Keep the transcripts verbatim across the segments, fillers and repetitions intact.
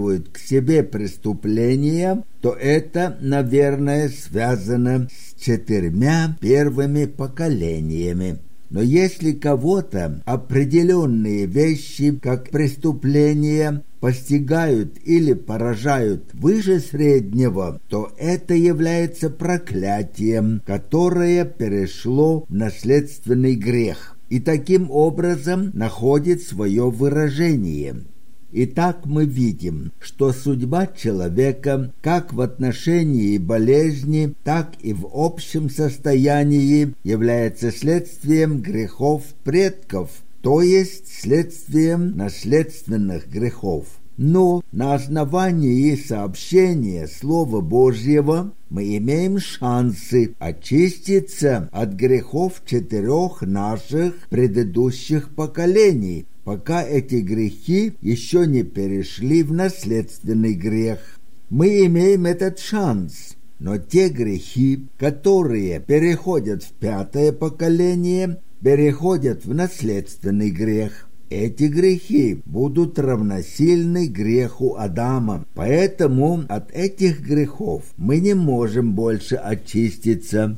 притягивают к себе преступления, то это, наверное, связано с четырьмя первыми поколениями. Но если кого-то определенные вещи, как преступления, постигают или поражают выше среднего, то это является проклятием, которое перешло в наследственный грех и таким образом находит свое выражение. Итак, мы видим, что судьба человека, как в отношении болезни, так и в общем состоянии, является следствием грехов предков, то есть следствием наследственных грехов. Но на основании сообщения Слова Божьего мы имеем шансы очиститься от грехов четырех наших предыдущих поколений, пока эти грехи еще не перешли в наследственный грех. Мы имеем этот шанс, но те грехи, которые переходят в пятое поколение, переходят в наследственный грех. Эти грехи будут равносильны греху Адама, поэтому от этих грехов мы не можем больше очиститься.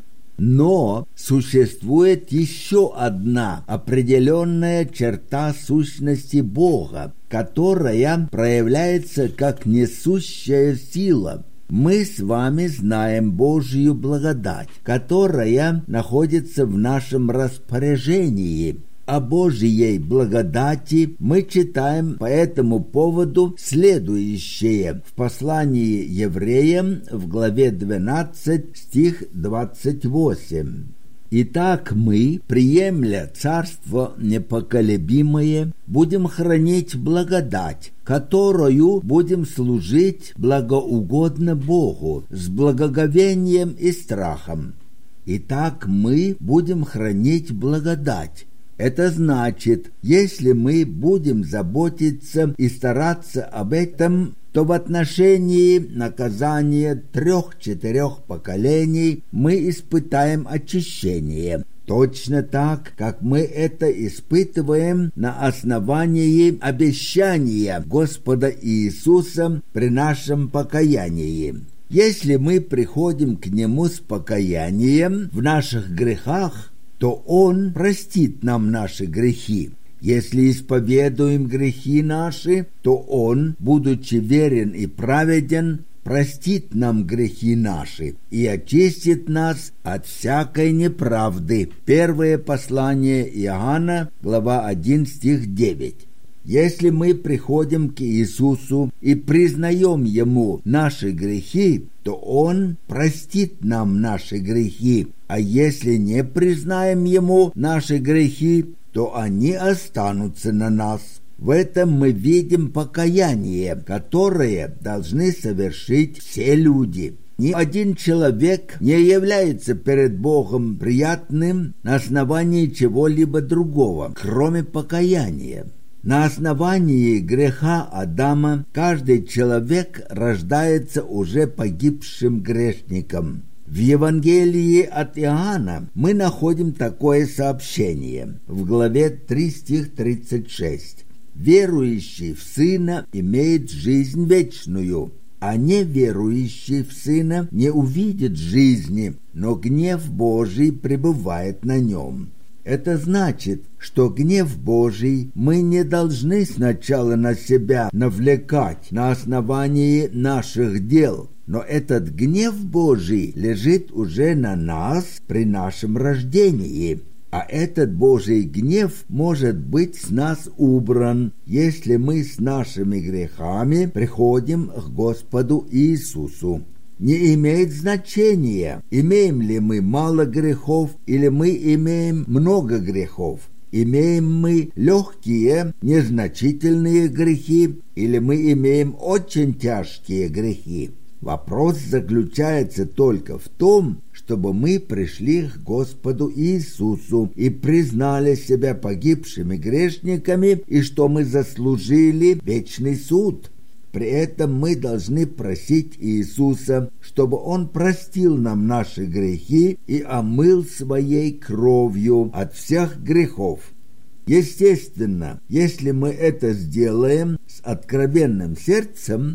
Но существует еще одна определенная черта сущности Бога, которая проявляется как несущая сила. Мы с вами знаем Божью благодать, которая находится в нашем распоряжении. О Божьей благодати мы читаем по этому поводу следующее в послании евреям в главе двенадцать, стих двадцать восемь. «Итак мы, приемля царство непоколебимое, будем хранить благодать, которую будем служить благоугодно Богу с благоговением и страхом. Итак мы будем хранить благодать». Это значит, если мы будем заботиться и стараться об этом, то в отношении наказания трех-четырех поколений мы испытаем очищение, точно так, как мы это испытываем на основании обещания Господа Иисуса при нашем покаянии. Если мы приходим к Нему с покаянием в наших грехах, то Он простит нам наши грехи. Если исповедуем грехи наши, то Он, будучи верен и праведен, простит нам грехи наши и очистит нас от всякой неправды. Первое послание Иоанна, глава один, стих девять. Если мы приходим к Иисусу и признаем Ему наши грехи, то Он простит нам наши грехи, а если не признаем Ему наши грехи, то они останутся на нас. В этом мы видим покаяние, которое должны совершить все люди. Ни один человек не является перед Богом приятным на основании чего-либо другого, кроме покаяния. На основании греха Адама каждый человек рождается уже погибшим грешником. В Евангелии от Иоанна мы находим такое сообщение в главе три, стих тридцать шесть. «Верующий в Сына имеет жизнь вечную, а неверующий в Сына не увидит жизни, но гнев Божий пребывает на нем». Это значит, что гнев Божий мы не должны сначала на себя навлекать на основании наших дел, но этот гнев Божий лежит уже на нас при нашем рождении. А этот Божий гнев может быть с нас убран, если мы с нашими грехами приходим к Господу Иисусу. Не имеет значения, имеем ли мы мало грехов или мы имеем много грехов. Имеем мы легкие, незначительные грехи или мы имеем очень тяжкие грехи. Вопрос заключается только в том, чтобы мы пришли к Господу Иисусу и признали себя погибшими грешниками и что мы заслужили вечный суд. При этом мы должны просить Иисуса, чтобы Он простил нам наши грехи и омыл Своей кровью от всех грехов. Естественно, если мы это сделаем с откровенным сердцем,